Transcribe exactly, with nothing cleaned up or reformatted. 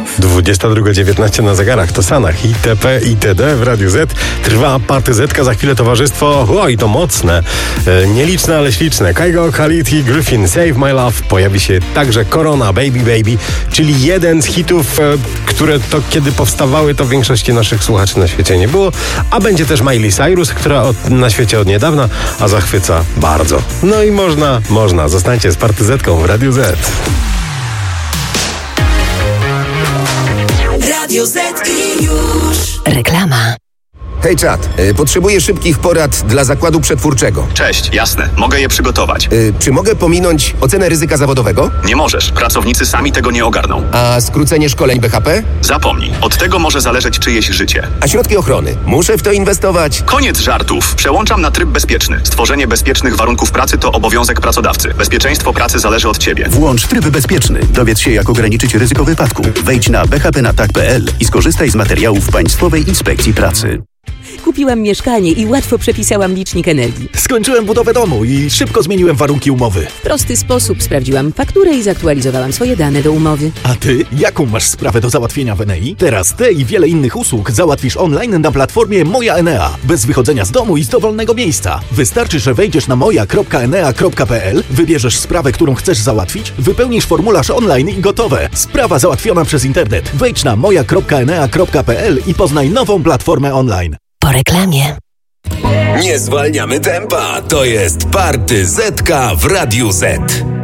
dwudziesta druga dziewiętnaście na zegarach, to Sanach, itp. itd. w Radiu Z. Trwa Party Zetka, za chwilę towarzystwo, oj to mocne, e, nieliczne, ale śliczne. Kygo, Khalid i Griffin, Save My Love. Pojawi się także Corona, Baby Baby, czyli jeden z hitów, e, które to kiedy powstawały, to w większości naszych słuchaczy na świecie nie było. A będzie też Miley Cyrus, która od, na świecie od niedawna, a zachwyca bardzo. No i można, można. Zostańcie z Party Zetką w Radiu Z. Radio Z i już reklama. Hej czat, y, potrzebuję szybkich porad dla zakładu przetwórczego. Cześć, jasne, mogę je przygotować. Y, czy mogę pominąć ocenę ryzyka zawodowego? Nie możesz, pracownicy sami tego nie ogarną. A skrócenie szkoleń B H P? Zapomnij, od tego może zależeć czyjeś życie. A środki ochrony? Muszę w to inwestować? Koniec żartów, przełączam na tryb bezpieczny. Stworzenie bezpiecznych warunków pracy to obowiązek pracodawcy. Bezpieczeństwo pracy zależy od ciebie. Włącz tryb bezpieczny. Dowiedz się, jak ograniczyć ryzyko wypadku. Wejdź na b h p na tak kropka p l i skorzystaj z materiałów Państwowej Inspekcji Pracy. Kupiłam mieszkanie i łatwo przepisałam licznik energii. Skończyłem budowę domu i szybko zmieniłem warunki umowy. W prosty sposób sprawdziłam fakturę i zaktualizowałam swoje dane do umowy. A ty, jaką masz sprawę do załatwienia w Enei? Teraz te i wiele innych usług załatwisz online na platformie Moja Enea. Bez wychodzenia z domu i z dowolnego miejsca. Wystarczy, że wejdziesz na moja kropka enea kropka p l, wybierzesz sprawę, którą chcesz załatwić, wypełnisz formularz online i gotowe. Sprawa załatwiona przez internet. Wejdź na moja kropka enea kropka p l i poznaj nową platformę online. Po reklamie. Nie zwalniamy tempa. To jest Party Zetka w Radiu Z.